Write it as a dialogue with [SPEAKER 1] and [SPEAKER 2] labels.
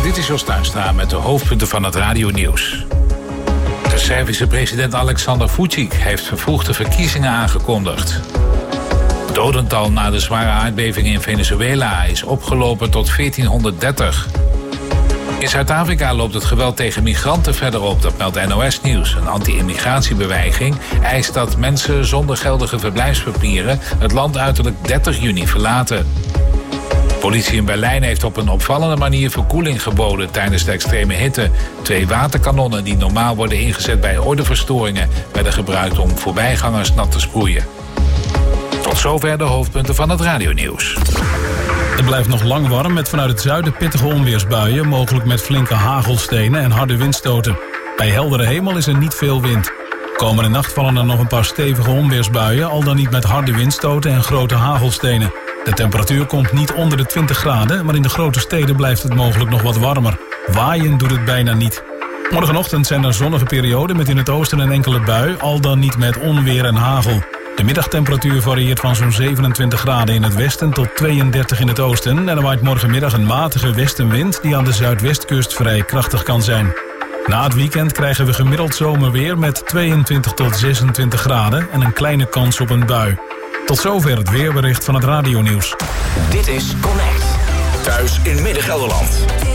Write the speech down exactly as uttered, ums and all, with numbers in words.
[SPEAKER 1] Dit is Jos Tuinstra met de hoofdpunten van het radionieuws. De Servische president Alexander Vučić heeft vervroegde verkiezingen aangekondigd. Het dodental na de zware aardbeving in Venezuela is opgelopen tot veertienhonderddertig. In Zuid-Afrika loopt het geweld tegen migranten verder op, dat meldt N O S Nieuws. Een anti-immigratiebeweging eist dat mensen zonder geldige verblijfspapieren het land uiterlijk dertig juni verlaten. Politie in Berlijn heeft op een opvallende manier verkoeling geboden tijdens de extreme hitte. Twee waterkanonnen die normaal worden ingezet bij ordeverstoringen werden gebruikt om voorbijgangers nat te sproeien. Tot zover de hoofdpunten van het radionieuws.
[SPEAKER 2] Het blijft nog lang warm met vanuit het zuiden pittige onweersbuien, mogelijk met flinke hagelstenen en harde windstoten. Bij heldere hemel is er niet veel wind. Komende nacht vallen er nog een paar stevige onweersbuien, al dan niet met harde windstoten en grote hagelstenen. De temperatuur komt niet onder de twintig graden, maar in de grote steden blijft het mogelijk nog wat warmer. Waaien doet het bijna niet. Morgenochtend zijn er zonnige perioden met in het oosten een enkele bui, al dan niet met onweer en hagel. De middagtemperatuur varieert van zo'n zevenentwintig graden in het westen tot tweeëndertig in het oosten. En er waait morgenmiddag een matige westenwind die aan de zuidwestkust vrij krachtig kan zijn. Na het weekend krijgen we gemiddeld zomerweer met tweeëntwintig tot zesentwintig graden en een kleine kans op een bui. Tot zover het weerbericht van het radionieuws.
[SPEAKER 3] Dit is Connect. Thuis in Midden-Gelderland.